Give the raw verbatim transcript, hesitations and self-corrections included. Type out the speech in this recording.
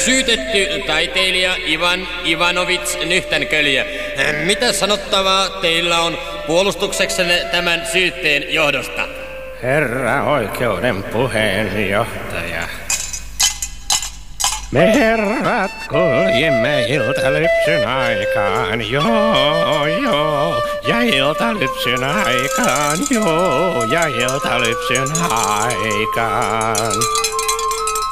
Syytetty taiteilija Ivan Ivanovits Nyhtänkölje. Mitä sanottavaa teillä on puolustukseksenne tämän syytteen johdosta? Herra oikeuden puheenjohtaja. Me herrat kuljemme iltalypsyn aikaan, joo, joo, ja iltalypsyn aikaan, joo, ja iltalypsyn aikaan.